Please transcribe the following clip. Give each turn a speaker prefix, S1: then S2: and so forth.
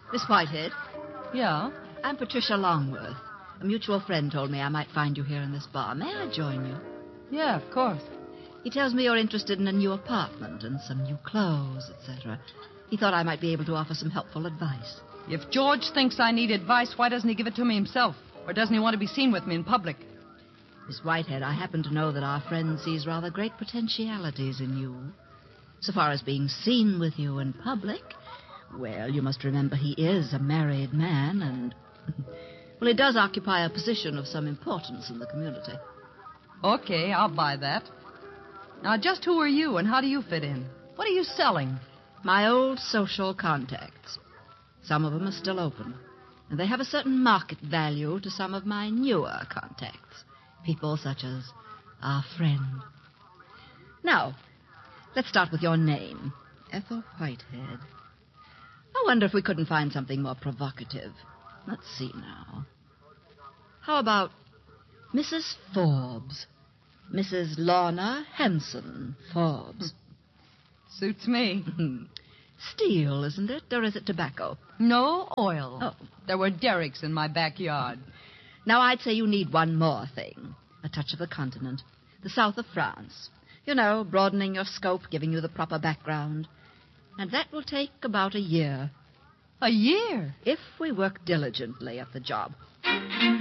S1: Miss Whitehead,
S2: Yeah?
S1: I'm Patricia Longworth. A mutual friend told me I might find you here in this bar. May I join you?
S2: Yeah, of course.
S1: He tells me you're interested in a new apartment and some new clothes, etc. He thought I might be able to offer some helpful advice.
S2: If George thinks I need advice, why doesn't he give it to me himself? Or doesn't he want to be seen with me in public?
S1: Miss Whitehead, I happen to know that our friend sees rather great potentialities in you. So far as being seen with you in public, well, you must remember he is a married man and... well, he does occupy a position of some importance in the community.
S2: Okay, I'll buy that. Now, just who are you and how do you fit in? What are you selling?
S1: My old social contacts. Some of them are still open. And they have a certain market value to some of my newer contacts. People such as our friend. Now, let's start with your name. Ethel Whitehead. I wonder if we couldn't find something more provocative. Let's see now. How about Mrs. Forbes? Mrs. Lorna Henson Forbes.
S2: Suits me.
S1: Steel, isn't it? Or is it tobacco?
S2: No oil.
S1: Oh.
S2: There were derricks in my backyard.
S1: Now, I'd say you need one more thing. A touch of the continent. The south of France. You know, broadening your scope, giving you the proper background. And that will take about a year.
S2: A year?
S1: If we work diligently at the job.